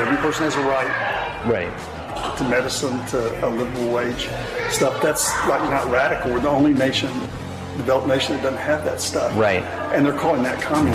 every person has a right Right. to medicine, to a livable wage stuff. That's like not radical. We're the only nation, developed nation that doesn't have that stuff. Right. And they're calling that communism.